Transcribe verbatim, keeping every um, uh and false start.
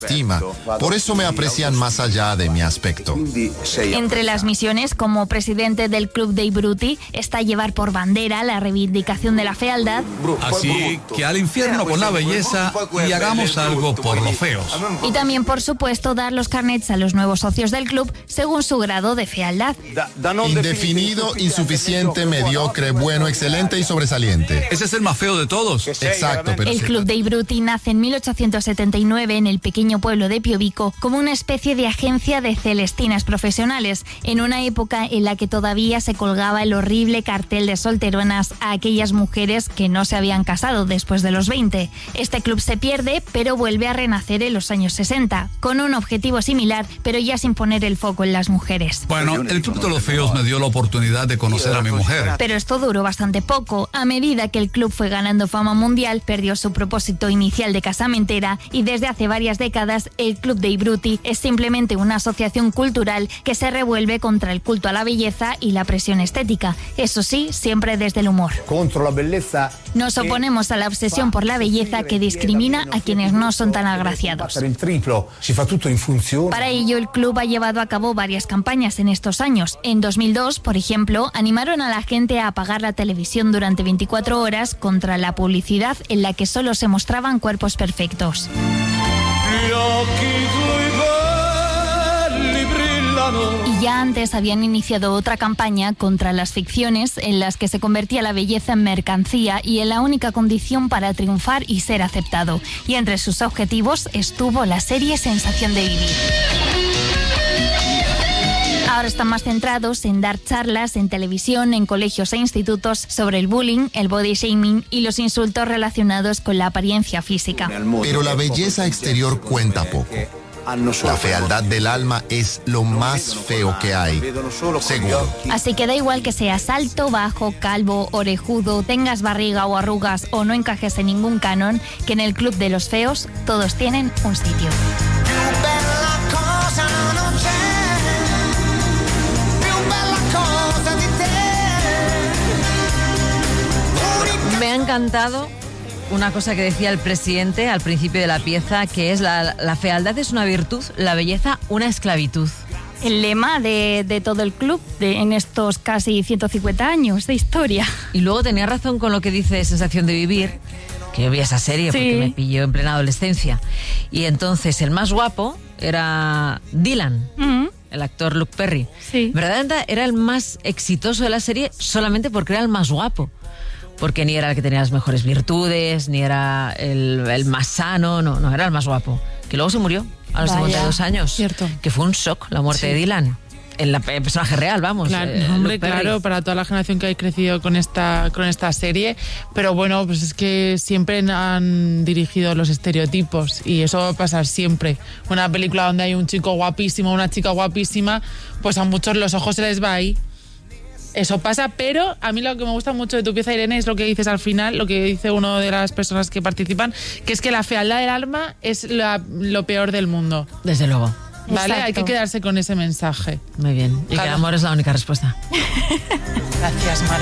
estima. Por eso me aprecian más allá de mi aspecto. Entre las misiones como presidente del Club dei Bruti está llevar por bandera la reivindicación de la fealdad. Así que al infierno con la belleza y hagamos algo por los feos. Y también, por supuesto, dar los carnets a los nuevos socios del club según su grado de fealdad. Indefinido, insuficiente, mediocre, bueno, excelente y sobresaliente. Ese es el más feo de todos. Exacto, pero... El Club dei Bruti nace en mil ochocientos setenta y nueve en el pequeño pueblo de Piovico como una especie de agencia de celestinas profesionales, en una época en la que todavía se colgaba el horrible cartel de solteronas a aquellas mujeres que no se habían casado después de los veinte. Este club se pierde, pero vuelve a renacer en los años sesenta, con un objetivo similar, pero ya sin poner el foco en las mujeres. Bueno, el Club de los Feos me dio la oportunidad de conocer a mi mujer. Pero esto duró bastante poco. A medida que el club fue ganando fama mundial, perdió su propósito inicial de casamentera y desde hace varias décadas el Club dei Bruti es simplemente una asociación cultural que se revuelve contra el culto a la belleza y la presión estética. Eso sí, siempre desde el humor. Contra la belleza. Nos oponemos a la obsesión por la belleza que discrimina a quienes no son tan agraciados. Para ello, el club ha llevado a cabo varias campañas en estos años. En dos mil dos, por ejemplo, animaron a la gente a apagar la televisión durante veinticuatro horas contra la publicidad en la que solo se mostraban cuerpos perfectos. Y ya antes habían iniciado otra campaña contra las ficciones en las que se convertía la belleza en mercancía y en la única condición para triunfar y ser aceptado. Y entre sus objetivos estuvo la serie Sensación de Vivir. Ahora están más centrados en dar charlas en televisión, en colegios e institutos sobre el bullying, el body shaming y los insultos relacionados con la apariencia física. Pero la belleza exterior cuenta poco. La fealdad del alma es lo más feo que hay, seguro. Así que da igual que seas alto, bajo, calvo, orejudo, tengas barriga o arrugas o no encajes en ningún canon, que en el Club de los Feos todos tienen un sitio. Me ha encantado una cosa que decía el presidente al principio de la pieza, que es la, la fealdad es una virtud, la belleza una esclavitud. El lema de, de todo el club de, en estos casi ciento cincuenta años de historia. Y luego tenía razón con lo que dice Sensación de Vivir, que yo vi esa serie, sí, porque me pilló en plena adolescencia. Y entonces el más guapo era Dylan. Uh-huh. El actor Luke Perry. Sí. Verdaderamente era el más exitoso de la serie solamente porque era el más guapo. Porque ni era el que tenía las mejores virtudes, ni era el, el más sano, no, no, era el más guapo. Que luego se murió a los Vaya, cincuenta y dos años. Cierto. Que fue un shock la muerte sí. de Dylan. El, el personaje real, vamos. Claro, eh, hombre, claro, para toda la generación que ha crecido con esta, con esta serie. Pero bueno, pues es que siempre han dirigido los estereotipos y eso va a pasar siempre. Una película donde hay un chico guapísimo, una chica guapísima, pues a muchos los ojos se les va ahí. Eso pasa, pero a mí lo que me gusta mucho de tu pieza, Irene, es lo que dices al final, lo que dice una de las personas que participan, que es que la fealdad del alma es la, lo peor del mundo. Desde luego. Vale, Exacto. Hay que quedarse con ese mensaje. Muy bien. Y claro, que el amor es la única respuesta. Gracias, Mara.